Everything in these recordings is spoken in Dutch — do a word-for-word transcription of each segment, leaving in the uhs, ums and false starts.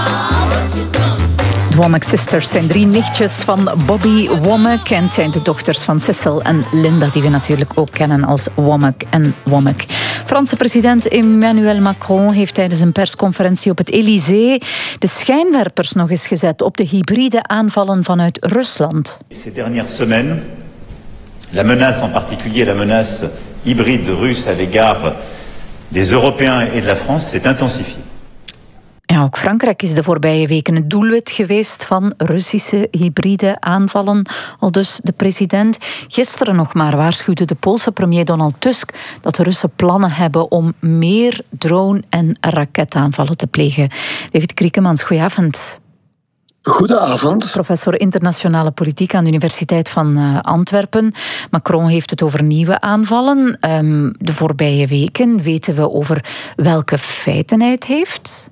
De Womack Sisters zijn drie nichtjes van Bobby Womack en het zijn de dochters van Cecil en Linda, die we natuurlijk ook kennen als Womack en Womack. Franse president Emmanuel Macron heeft tijdens een persconferentie op het Élysée de schijnwerpers nog eens gezet op de hybride aanvallen vanuit Rusland. Ces dernières semaines, la menace en particulier la menace hybride russe à l'égard des Européens et de la France s'est intensifiée. Ja, ook Frankrijk is de voorbije weken het doelwit geweest van Russische hybride aanvallen, aldus de president. Gisteren nog maar waarschuwde de Poolse premier Donald Tusk dat de Russen plannen hebben om meer drone- en raketaanvallen te plegen. David Kriekemans, goedenavond. Goedenavond. Professor internationale politiek aan de Universiteit van uh, Antwerpen. Macron heeft het over nieuwe aanvallen. Um, de voorbije weken weten we over welke feiten hij het heeft?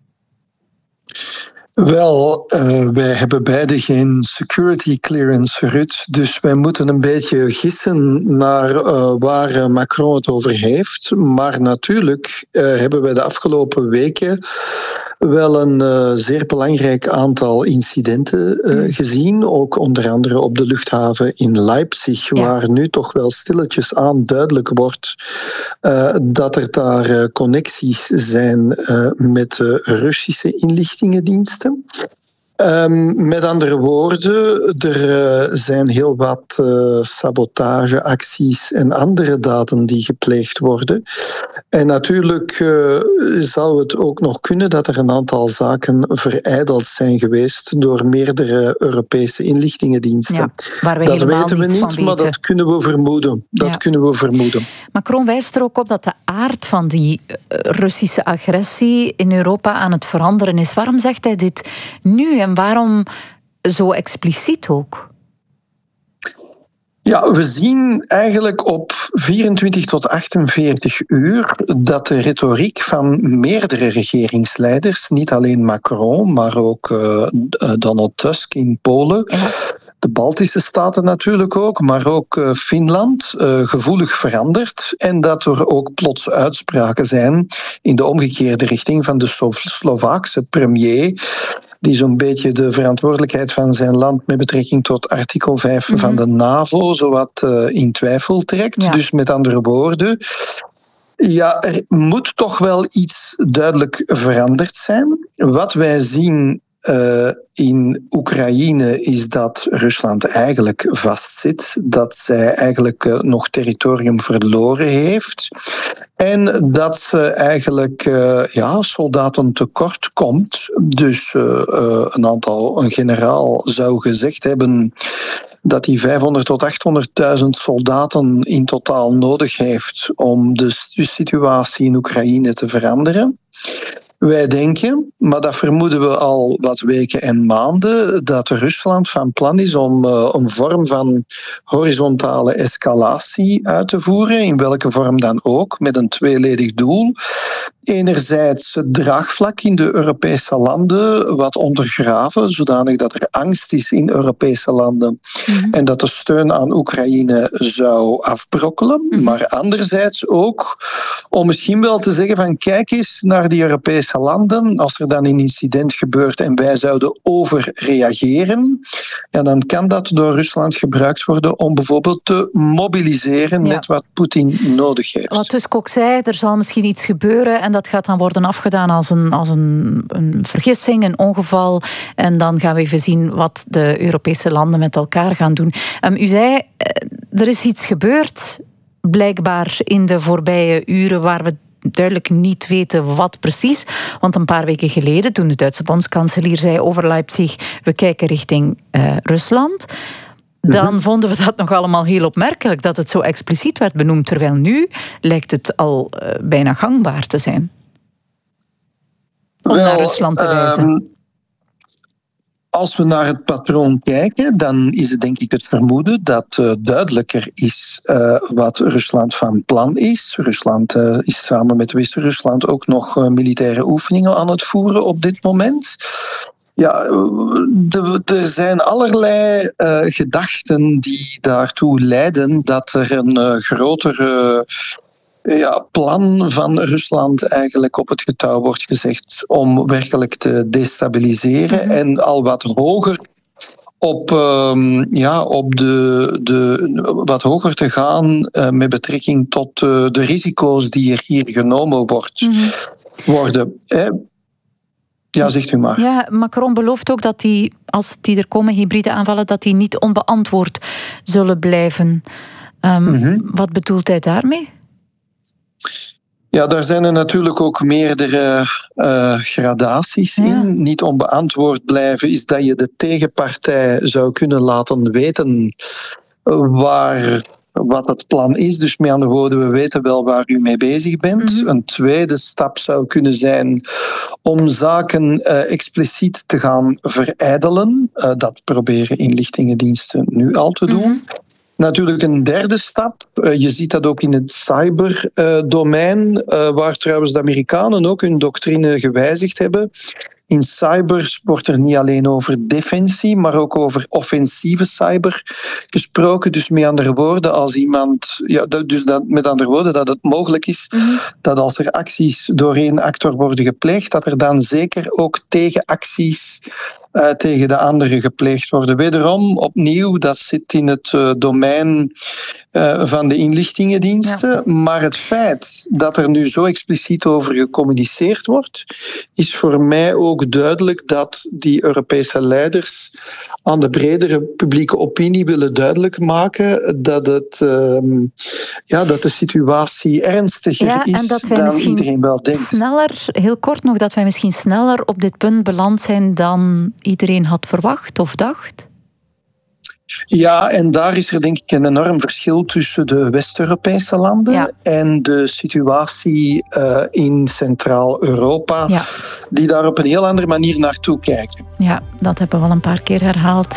Wel, uh, wij hebben beide geen security clearance, Ruud. Dus wij moeten een beetje gissen naar uh, waar uh, Macron het over heeft. Maar natuurlijk uh, hebben wij de afgelopen weken wel een uh, zeer belangrijk aantal incidenten uh, gezien. Ook onder andere op de luchthaven in Leipzig, ja. Waar nu toch wel stilletjes aan duidelijk wordt uh, dat er daar uh, connecties zijn uh, met de Russische inlichtingendiensten. Um, met andere woorden, er uh, zijn heel wat uh, sabotageacties en andere daden die gepleegd worden. En natuurlijk uh, zou het ook nog kunnen dat er een aantal zaken verijdeld zijn geweest door meerdere Europese inlichtingendiensten. Ja, waar wij dat weten we niet, weten. maar dat kunnen we vermoeden. Dat ja. kunnen we vermoeden. Macron wijst er ook op dat de aard van die Russische agressie in Europa aan het veranderen is. Waarom zegt hij dit nu en waarom zo expliciet ook? Ja, we zien eigenlijk op vierentwintig tot achtenveertig uur dat de retoriek van meerdere regeringsleiders, niet alleen Macron, maar ook uh, Donald Tusk in Polen, ja. De Baltische staten natuurlijk ook, maar ook uh, Finland, uh, gevoelig verandert. En dat er ook plots uitspraken zijn in de omgekeerde richting van de Slo- Slovaakse premier, die zo'n beetje de verantwoordelijkheid van zijn land met betrekking tot artikel vijf mm-hmm. van de NAVO zowat uh, in twijfel trekt. Ja. Dus met andere woorden, ja, er moet toch wel iets duidelijk veranderd zijn. Wat wij zien Uh, in Oekraïne is dat Rusland eigenlijk vastzit, dat zij eigenlijk uh, nog territorium verloren heeft en dat ze eigenlijk uh, ja, soldaten tekort komt. Dus uh, uh, een aantal, een generaal zou gezegd hebben dat hij vijfhonderd tot achthonderdduizend soldaten in totaal nodig heeft om de situatie in Oekraïne te veranderen. Wij denken, maar dat vermoeden we al wat weken en maanden, dat Rusland van plan is om uh, een vorm van horizontale escalatie uit te voeren, in welke vorm dan ook, met een tweeledig doel. Enerzijds het draagvlak in de Europese landen wat ondergraven, zodanig dat er angst is in Europese landen mm-hmm. en dat de steun aan Oekraïne zou afbrokkelen. Mm-hmm. Maar anderzijds ook om misschien wel te zeggen van kijk eens naar die Europese landen, als er dan een incident gebeurt en wij zouden overreageren, ja, dan kan dat door Rusland gebruikt worden om bijvoorbeeld te mobiliseren, ja. net wat Poetin nodig heeft. Wat Tusk ook zei, er zal misschien iets gebeuren en dat gaat dan worden afgedaan als een, als een, een vergissing, een ongeval. En dan gaan we even zien wat de Europese landen met elkaar gaan doen. Um, u zei, er is iets gebeurd, blijkbaar in de voorbije uren, waar we duidelijk niet weten wat precies. Want een paar weken geleden, toen de Duitse bondskanselier zei over Leipzig, we kijken richting uh, Rusland, dan mm-hmm. vonden we dat nog allemaal heel opmerkelijk, dat het zo expliciet werd benoemd. Terwijl nu lijkt het al uh, bijna gangbaar te zijn om Wel, naar Rusland te wijzen. Um... Als we naar het patroon kijken, dan is het denk ik het vermoeden dat uh, duidelijker is uh, wat Rusland van plan is. Rusland uh, is samen met West-Rusland ook nog uh, militaire oefeningen aan het voeren op dit moment. Ja, de, er zijn allerlei uh, gedachten die daartoe leiden dat er een uh, grotere ja, plan van Rusland eigenlijk op het getouw wordt gezegd om werkelijk te destabiliseren mm-hmm. en al wat hoger op, um, ja, op de, de, wat hoger te gaan uh, met betrekking tot uh, de risico's die er hier genomen wordt, mm-hmm. worden. Eh? Ja, zegt u maar. Ja, Macron belooft ook dat die, als die er komen, hybride aanvallen, dat die niet onbeantwoord zullen blijven. Um, mm-hmm. Wat bedoelt hij daarmee? Ja, daar zijn er natuurlijk ook meerdere uh, gradaties in. Ja. Niet onbeantwoord blijven is dat je de tegenpartij zou kunnen laten weten waar, wat het plan is. Dus met andere woorden, we weten wel waar u mee bezig bent. Mm-hmm. Een tweede stap zou kunnen zijn om zaken uh, expliciet te gaan verijdelen. Uh, dat proberen inlichtingendiensten nu al te doen. Mm-hmm. Natuurlijk een derde stap. Uh, je ziet dat ook in het cyberdomein, uh, uh, waar trouwens de Amerikanen ook hun doctrine gewijzigd hebben. In cyber wordt er niet alleen over defensie, maar ook over offensieve cyber gesproken. Dus met andere woorden, als iemand, ja, dus dat, met andere woorden, dat het mogelijk is mm-hmm. dat als er acties door één actor worden gepleegd, dat er dan zeker ook tegenacties uh, tegen de andere gepleegd worden. Wederom, opnieuw, dat zit in het uh, domein uh, van de inlichtingendiensten. Ja. Maar het feit dat er nu zo expliciet over gecommuniceerd wordt, is voor mij ook duidelijk dat die Europese leiders aan de bredere publieke opinie willen duidelijk maken dat, het, uh, ja, dat de situatie ernstiger ja, is dan iedereen wel denkt. Sneller, heel kort nog, dat wij misschien sneller op dit punt beland zijn dan iedereen had verwacht of dacht? Ja, en daar is er denk ik een enorm verschil tussen de West-Europese landen ja. en de situatie uh, in Centraal-Europa, ja. die daar op een heel andere manier naartoe kijken. Ja, dat hebben we al een paar keer herhaald.